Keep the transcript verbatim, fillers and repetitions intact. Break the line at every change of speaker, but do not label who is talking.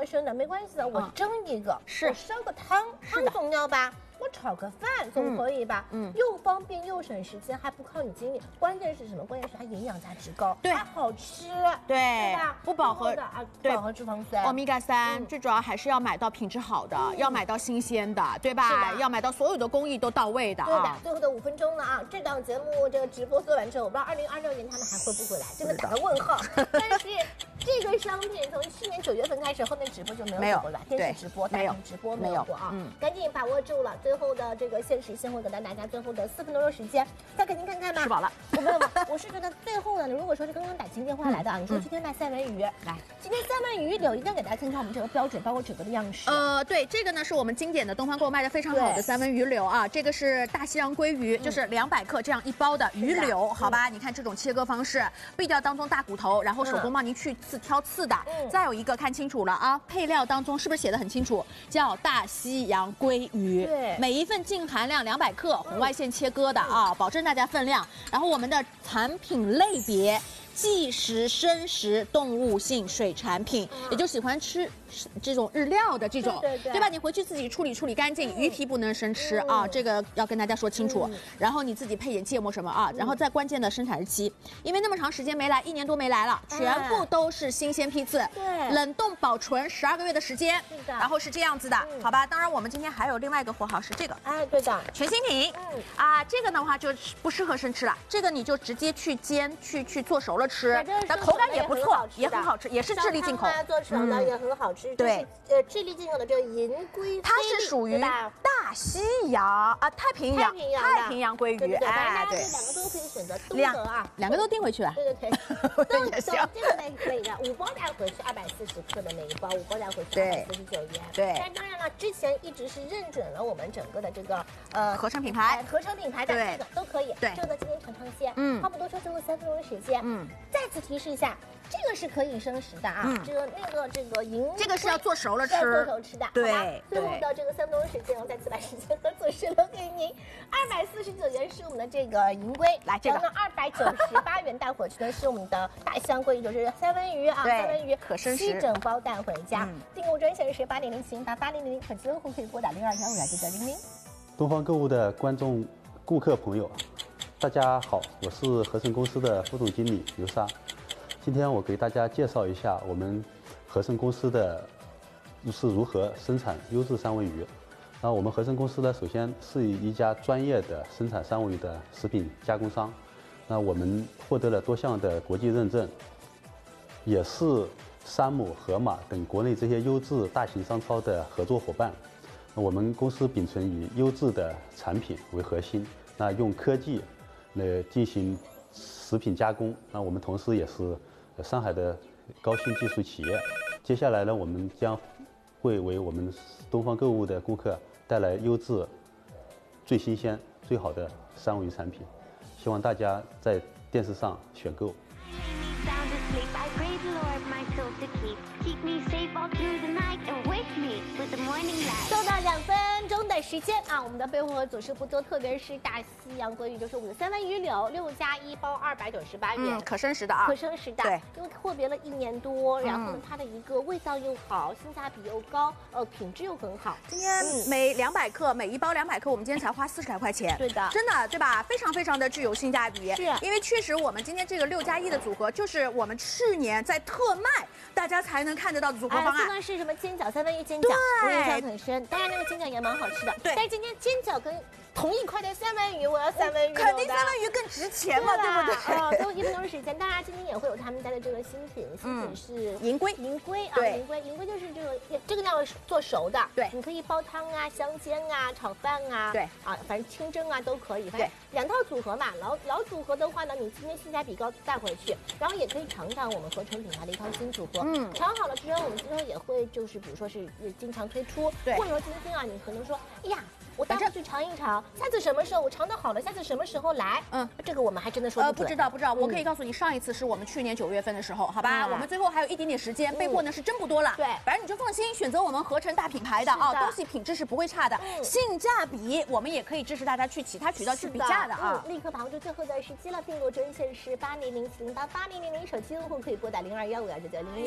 要生的，没关系的，我蒸一个，
是
我烧个汤，汤总要吧。 我炒个饭总可以吧？嗯，又方便又省时间，还不靠你精力。关键是什么？关键是它营养价值高，
对，
还好吃，
对，
对吧？
不饱和
的啊，不饱和脂肪酸。
欧米伽三最主要还是要买到品质好的，要买到新鲜的，对吧？要买到所有的工艺都到位的啊。
对的，最后的五分钟了啊！这档节目这个直播做完之后，我不知道二零二六年他们还会不会来，真的打个问号。但是这个商品从去年九月份开始，后面直播就没有做过了，电视直播、大屏直播没有过啊。嗯，赶紧把握住了，最后的这个。 限时先会给到大家最后的四分多钟时间，再给您看看吧。
吃饱了，
我没有，我是觉得最后呢，如果说是刚刚打进电话来的啊，你说今天卖三文鱼，来，今天三文鱼柳一定要给大家看看我们这个标准，包括整个的样式。
呃，对，这个呢是我们经典的东方购卖的非常好的三文鱼柳啊，这个是大西洋鲑鱼，就是两百克这样一包的鱼柳，好吧？你看这种切割方式，避掉当中大骨头，然后手工帮您去刺挑刺的。再有一个看清楚了啊，配料当中是不是写的很清楚？叫大西洋鲑鱼，
对，
每一份净含量两百克，红外线切割的啊，保证大家分量。然后我们的产品类别。 即食、生食、动物性水产品，嗯、也就喜欢吃这种日料的这种，
对, 对, 对,
对吧？你回去自己处理处理干净，嗯、鱼皮不能生吃、嗯、啊，这个要跟大家说清楚。嗯、然后你自己配点芥末什么啊，嗯、然后在关键的生产日期，因为那么长时间没来，一年多没来了，全部都是新鲜批次，
对，
冷冻保存十二个月的时间，
是的，
然后是这样子的，嗯、好吧？当然我们今天还有另外一个货号是这个，
哎，对的，
全新品，嗯啊，这个的话就不适合生吃了，这个你就直接去煎去去做熟了吃。 口感也不错，也很好吃，也是智利进口，
做成的也很好吃。
对，
呃，智利进口的这个银龟，
它是属于大西洋啊，太平洋，太平洋鲑鱼。
对对，哎，对，两个都可以选择，都可啊，
两个都订回去吧。
对对对，都都这个类可以的，五包带回去二百四十克的每一包，五包带回去二百四十九元。
对，
但当然了，之前一直是认准了我们整个的这个呃
合成品牌，
合成品牌的这个都可以。
对，
这个呢今天尝尝鲜。嗯，话不多说，最后三分钟的时间，嗯，再次提示一下。 这个是可以生食的啊，嗯、这个那个这个银，
这个是要做熟了吃，
做熟吃的，
对。
好吧最后的这个三分钟时间，我再次把时间和左手留给您。二百四十九元是我们的这个银龟，
来这个。
然后二百九十八元带回去的是我们的大西洋鲑鱼，就是三文鱼啊，三文鱼
可生食，
七整包带回家。嗯、订购专线是八零零七零八八零零零，可机用户可以拨打零二幺五来九九零零。
东方购物的观众、顾客朋友，大家好，我是合成公司的副总经理刘莎。 今天我给大家介绍一下我们合成公司的是如何生产优质三文鱼。那我们合成公司呢，首先是一家专业的生产三文鱼的食品加工商。那我们获得了多项的国际认证，也是山姆、盒马等国内这些优质大型商超的合作伙伴。那我们公司秉承以优质的产品为核心，那用科技来进行食品加工。那我们同时也是 上海的高新技术企业，接下来呢，我们将会为我们东方购物的顾客带来优质、最新鲜、最好的三文鱼产品，希望大家在电视上选购。
收到两分钟的时间啊，我们的备货总是不多，特别是大西洋鲑鱼，就是我们的三文鱼柳，六加一包二百九十八元，
嗯，可生食的啊，
可生食的，对，因为货别了一年多，然后呢，它的一个味道又好，性价比又高，呃，品质又很好。
今天每两百克，每一包两百克，我们今天才花四十来块钱，
对的，
真的对吧？非常非常的具有性价比，
是
因为确实我们今天这个六加一的组合，就是我们去年在特卖，大家才能看得到的组合方案。
这个是什么煎饺三文鱼煎饺，我印象很深，当然那个煎饺也蛮好吃的，对。但是今天煎饺跟同一块的三文鱼，我要三文鱼，
肯定三文鱼更值钱嘛，对不对？
哦，都一分钟时间。当然今天也会有他们家的这个新品，新品是
银龟，
银龟啊，银龟，银龟就是这个这个要做熟的，
对，
你可以煲汤啊、香煎啊、炒饭啊，
对
啊，反正清蒸啊都可以，对，两套组合嘛。老老组合的话呢，你今天性价比高带回去，然后也可以尝尝我们合成品牌的一套新组合。嗯，尝好了之后，我们今天也会就是比如说是经常推出，对，或者说今天啊，你可能说，哎呀。我带回去尝一尝，下次什么时候我尝的好了，下次什么时候来？嗯，这个我们还真的说不准。
呃，不知道，不知道。我可以告诉你，上一次是我们去年九月份的时候，好吧？我们最后还有一点点时间，备货呢是真不多了。对，反正你就放心，选择我们合成大品牌的啊，东西品质是不会差的，性价比我们也可以支持大家去其他渠道去比价的啊。
立刻把握住最后的时机了，订购专线是八零零七零八八零零零，手机用户可以拨打零二幺五幺九九零零。